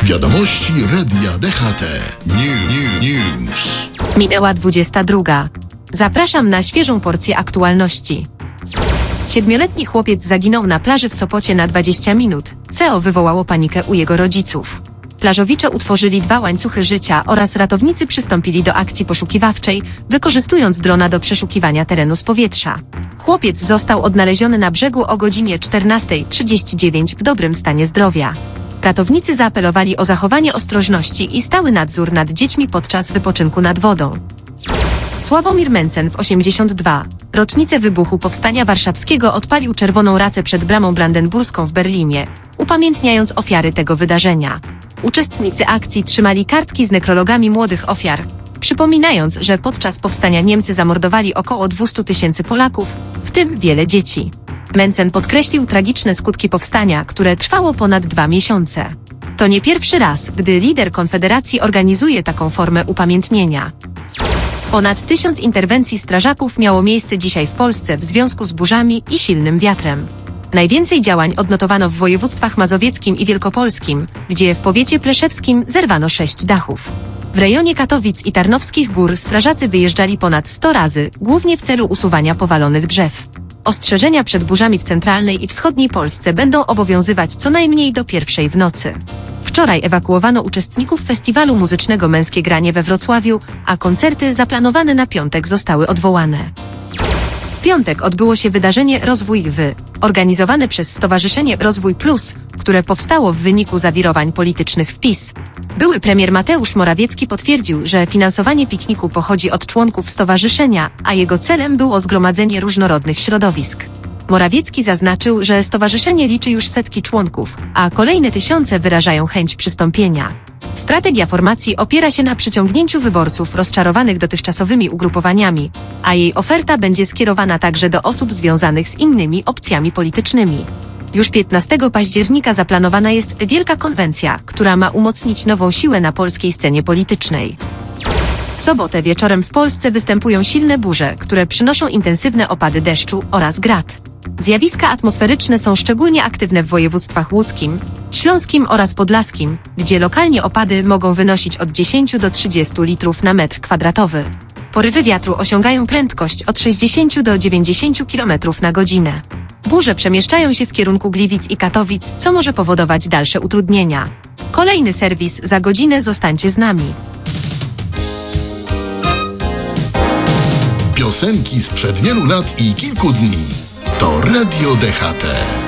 Wiadomości Radia DHT. News. Minęła 22. Zapraszam na świeżą porcję aktualności. 7-letni chłopiec zaginął na plaży w Sopocie na 20 minut. CO wywołało panikę u jego rodziców. Plażowicze utworzyli 2 łańcuchy życia oraz ratownicy przystąpili do akcji poszukiwawczej, wykorzystując drona do przeszukiwania terenu z powietrza. Chłopiec został odnaleziony na brzegu o godzinie 14:39 w dobrym stanie zdrowia. Ratownicy zaapelowali o zachowanie ostrożności i stały nadzór nad dziećmi podczas wypoczynku nad wodą. Sławomir Mencen w 82. rocznicę wybuchu Powstania Warszawskiego odpalił czerwoną racę przed bramą brandenburską w Berlinie, upamiętniając ofiary tego wydarzenia. Uczestnicy akcji trzymali kartki z nekrologami młodych ofiar, przypominając, że podczas powstania Niemcy zamordowali około 200 000 Polaków, w tym wiele dzieci. Mencen podkreślił tragiczne skutki powstania, które trwało ponad 2 miesiące. To nie pierwszy raz, gdy lider Konfederacji organizuje taką formę upamiętnienia. Ponad 1000 interwencji strażaków miało miejsce dzisiaj w Polsce w związku z burzami i silnym wiatrem. Najwięcej działań odnotowano w województwach mazowieckim i wielkopolskim, gdzie w powiecie pleszewskim zerwano 6 dachów. W rejonie Katowic i Tarnowskich Gór strażacy wyjeżdżali ponad 100 razy, głównie w celu usuwania powalonych drzew. Ostrzeżenia przed burzami w centralnej i wschodniej Polsce będą obowiązywać co najmniej do 1:00 w nocy. Wczoraj ewakuowano uczestników festiwalu muzycznego Męskie Granie we Wrocławiu, a koncerty zaplanowane na piątek zostały odwołane. W piątek odbyło się wydarzenie Rozwój W, organizowane przez Stowarzyszenie Rozwój Plus, które powstało w wyniku zawirowań politycznych w PiS. Były premier Mateusz Morawiecki potwierdził, że finansowanie pikniku pochodzi od członków stowarzyszenia, a jego celem było zgromadzenie różnorodnych środowisk. Morawiecki zaznaczył, że stowarzyszenie liczy już setki członków, a kolejne tysiące wyrażają chęć przystąpienia. Strategia formacji opiera się na przyciągnięciu wyborców rozczarowanych dotychczasowymi ugrupowaniami, a jej oferta będzie skierowana także do osób związanych z innymi opcjami politycznymi. Już 15 października zaplanowana jest wielka konwencja, która ma umocnić nową siłę na polskiej scenie politycznej. W sobotę wieczorem w Polsce występują silne burze, które przynoszą intensywne opady deszczu oraz grad. Zjawiska atmosferyczne są szczególnie aktywne w województwach łódzkim, śląskim oraz podlaskim, gdzie lokalnie opady mogą wynosić od 10 do 30 litrów na metr kwadratowy. Porywy wiatru osiągają prędkość od 60 do 90 km na godzinę. Burze przemieszczają się w kierunku Gliwic i Katowic, co może powodować dalsze utrudnienia. Kolejny serwis za godzinę, zostańcie z nami. Piosenki sprzed wielu lat i kilku dni. To Radio DHT.